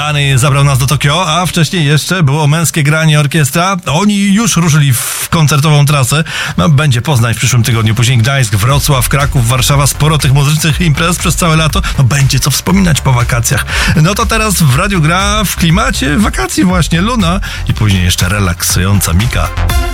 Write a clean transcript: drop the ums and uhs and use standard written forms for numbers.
Danny zabrał nas do Tokio, a wcześniej jeszcze było Męskie Granie Orkiestra. Oni już ruszyli w koncertową trasę. No, będzie Poznań w przyszłym tygodniu, później Gdańsk, Wrocław, Kraków, Warszawa. Sporo tych muzycznych imprez przez całe lato. No, będzie co wspominać po wakacjach. No to teraz w radiu gra w klimacie wakacji właśnie Luna i później jeszcze relaksująca Mika.